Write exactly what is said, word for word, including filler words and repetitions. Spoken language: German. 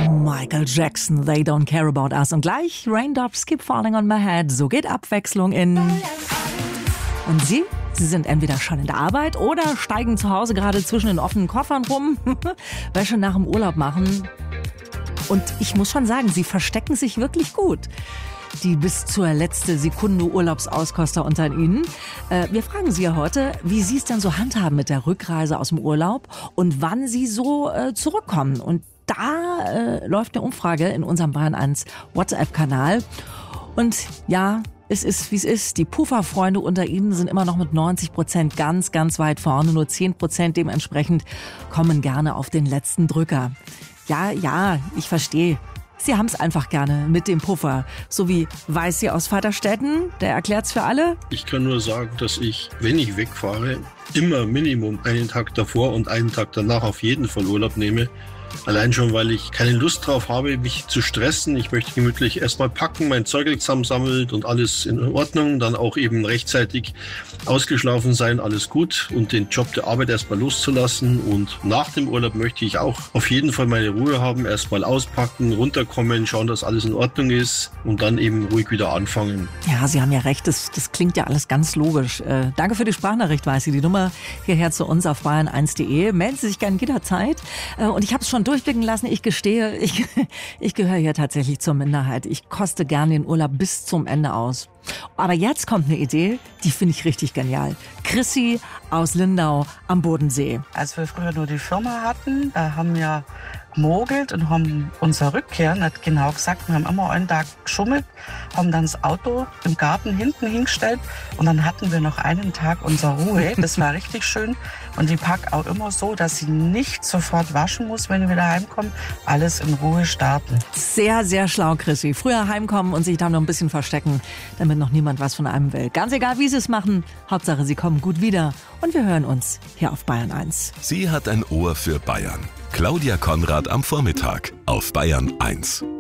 Michael Jackson, They Don't Care About Us. Und gleich Raindrops Keep Falling on My Head. So geht Abwechslung in... Und Sie? Sie sind entweder schon in der Arbeit oder steigen zu Hause gerade zwischen den offenen Koffern rum. Wäsche nach dem Urlaub machen. Und ich muss schon sagen, Sie verstecken sich wirklich gut. Die bis zur letzte Sekunde Urlaubsauskoster unter Ihnen. Äh, wir fragen Sie ja heute, wie Sie es denn so handhaben mit der Rückreise aus dem Urlaub und wann Sie so äh, zurückkommen. Und da äh, läuft eine Umfrage in unserem Bayern eins WhatsApp-Kanal. Und ja, es ist, wie es ist. Die Pufferfreunde unter Ihnen sind immer noch mit neunzig Prozent ganz, ganz weit vorne. Nur zehn Prozent dementsprechend kommen gerne auf den letzten Drücker. Ja, ja, ich verstehe. Sie haben es einfach gerne mit dem Puffer. So wie Weißi aus Vaterstetten, der erklärt's für alle. Ich kann nur sagen, dass ich, wenn ich wegfahre, immer Minimum einen Tag davor und einen Tag danach auf jeden Fall Urlaub nehme. Allein schon, weil ich keine Lust drauf habe, mich zu stressen. Ich möchte gemütlich erstmal packen, mein Zeug zusammensammeln und alles in Ordnung. Dann auch eben rechtzeitig ausgeschlafen sein, alles gut. Und den Job der Arbeit erstmal loszulassen. Und nach dem Urlaub möchte ich auch auf jeden Fall meine Ruhe haben. Erstmal auspacken, runterkommen, schauen, dass alles in Ordnung ist. Und dann eben ruhig wieder anfangen. Ja, Sie haben ja recht. Das, das klingt ja alles ganz logisch. Äh, danke für die Sprachnachricht, Weißi. Die Nummer hierher zu uns auf bayern eins punkt de. Melden Sie sich gerne jederzeit. Äh, und ich habe es schon durchblicken lassen. Ich gestehe, ich, ich gehöre hier tatsächlich zur Minderheit. Ich koste gerne den Urlaub bis zum Ende aus. Aber jetzt kommt eine Idee, die finde ich richtig genial. Chrissy aus Lindau am Bodensee. Als wir früher nur die Firma hatten, da haben wir gemogelt und haben unsere Rückkehr nicht genau gesagt. Wir haben immer einen Tag geschummelt, haben dann das Auto im Garten hinten hingestellt und dann hatten wir noch einen Tag unsere Ruhe. Das war richtig schön. Und die pack auch immer so, dass sie nicht sofort waschen muss, wenn wir wieder heimkommen. Alles in Ruhe starten. Sehr, sehr schlau, Chrissy. Früher heimkommen und sich dann noch ein bisschen verstecken, damit noch niemand was von einem will. Ganz egal, wie sie es machen. Hauptsache, sie kommen gut wieder. Und wir hören uns hier auf Bayern eins. Sie hat ein Ohr für Bayern. Claudia Konrad am Vormittag auf Bayern eins.